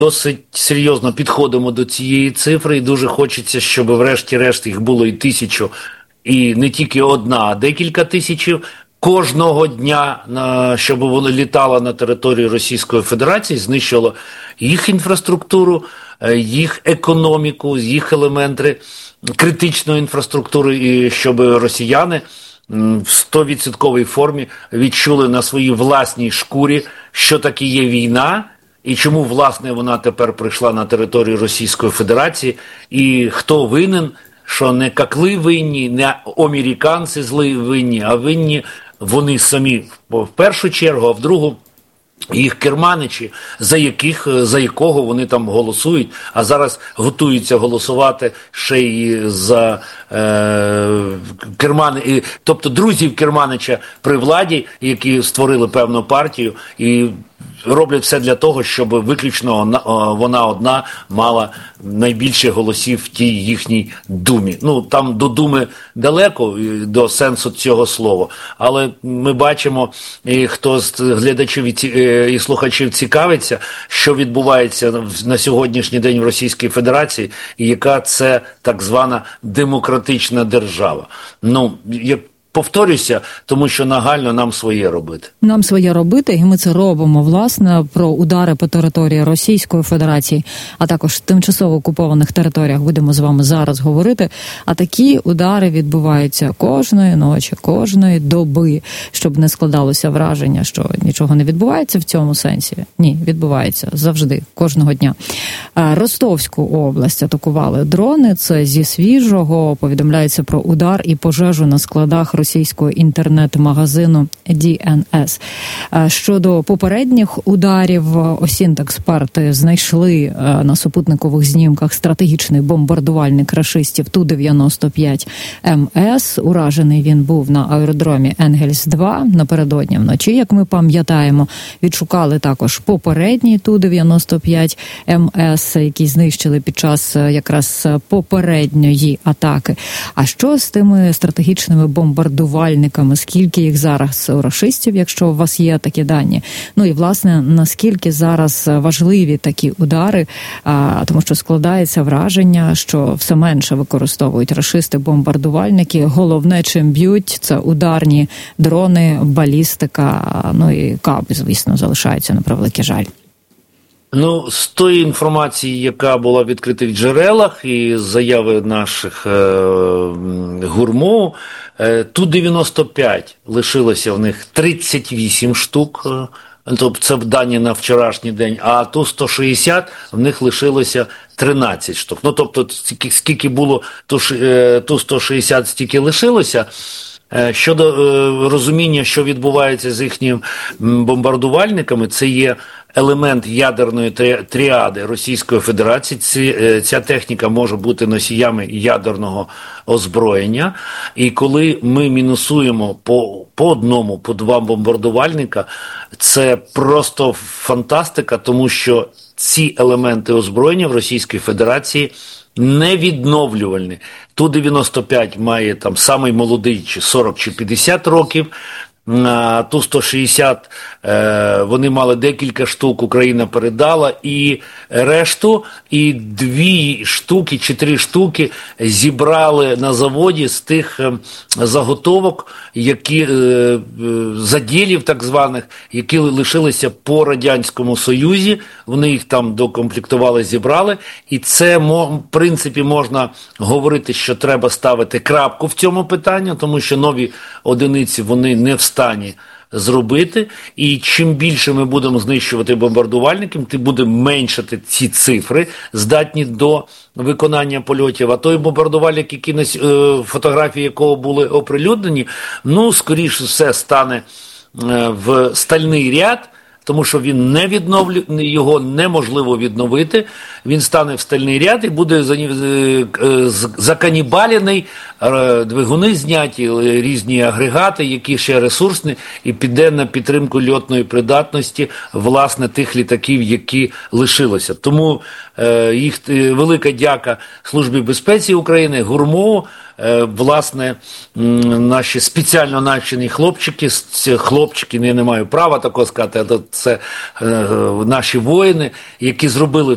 досить серйозно підходимо до цієї цифри, і дуже хочеться, щоб врешті-решт їх було і 1000, і не тільки одна, а декілька тисяч кожного дня, щоб воно літало на території Російської Федерації, знищило їх інфраструктуру, їх економіку, їх елементи критичної інфраструктури, і щоб росіяни в 100% формі відчули на своїй власній шкурі, що таке є війна, і чому, власне, вона тепер прийшла на територію Російської Федерації, і хто винен, що не какли винні, не американці зли винні, а винні вони самі в першу чергу, а в другу їх керманичі, за якого вони там голосують, а зараз готуються голосувати ще й за тобто друзів Керманича при владі, які створили певну партію і роблять все для того, щоб виключно вона одна мала найбільше голосів в тій їхній думі. Ну, там до думи далеко, до сенсу цього слова, але ми бачимо, і хто з глядачів і слухачів цікавиться, що відбувається на сьогоднішній день в Російській Федерації, і яка це так звана демократична держава. Ну, повторюся, тому що нагально нам своє робити. Нам своє робити, і ми це робимо, власне, про удари по території Російської Федерації, а також тимчасово окупованих територіях будемо з вами зараз говорити. А такі удари відбуваються кожної ночі, кожної доби, щоб не складалося враження, що нічого не відбувається в цьому сенсі. Ні, відбувається завжди, кожного дня. Ростовську область атакували дрони, це зі свіжого, повідомляється про удар і пожежу на складах російського інтернет-магазину DNS. Щодо попередніх ударів, осінт-експерти знайшли на супутникових знімках стратегічний бомбардувальник рашистів Ту-95 МС. Уражений він був на аеродромі Енгельс-2 напередодні вночі, як ми пам'ятаємо. Відшукали також попередній Ту-95 МС, який знищили під час якраз попередньої атаки. А що з тими стратегічними бомбардувальниками? Скільки їх зараз у рашистів, якщо у вас є такі дані? Ну і, власне, наскільки зараз важливі такі удари, тому що складається враження, що все менше використовують рашисти-бомбардувальники. Головне, чим б'ють, це ударні дрони, балістика, ну і каби, звісно, залишаються, на превеликий жаль. Ну, з тої інформації, яка була в відкритих джерелах і заяви наших гурмов, Ту-95 лишилося в них 38 штук, тобто це дані на вчорашній день, а Ту-160 в них лишилося 13 штук. Ну, тобто, скільки було Ту-160, стільки лишилося. Щодо розуміння, що відбувається з їхніми бомбардувальниками, це є елемент ядерної тріади Російської Федерації. Ця техніка може бути носіями ядерного озброєння. І коли ми мінусуємо по одному, по два бомбардувальника, це просто фантастика, тому що ці елементи озброєння в Російській Федерації невідновлювальні. Ту-95 має там самий молодий, чи 40, чи 50 років. Ту-160 вони мали декілька штук, Україна передала, і решту, і 2 штуки чи 3 штуки зібрали на заводі з тих заготовок, які заділів так званих, які лишилися по Радянському Союзі, вони їх там докомплектували, зібрали, і це, в принципі, можна говорити, що треба ставити крапку в цьому питанні, тому що нові одиниці, вони не в стані зробити, і чим більше ми будемо знищувати бомбардувальників, тим буде меншати ці цифри, здатні до виконання польотів. А той бомбардувальник, фотографії якого були оприлюднені, ну, скоріше все, стане в стальний ряд, тому що він його неможливо відновити, він стане в стальний ряд і буде заканібалений, двигуни зняті, різні агрегати, які ще ресурсні, і піде на підтримку льотної придатності, власне, тих літаків, які лишилися. Тому їх велика дяка Службі безпеці України, ГУРМО, власне, наші спеціально навчені хлопчики, я не маю права такого сказати, це наші воїни, які зробили